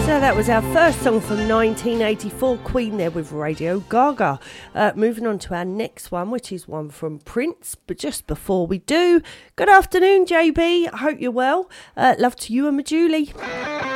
So that was our first song from 1984, Queen there with Radio Gaga. Moving on to our next one, which is one from Prince. But just before we do, good afternoon, JB. I hope you're well. Love to you and Majuli.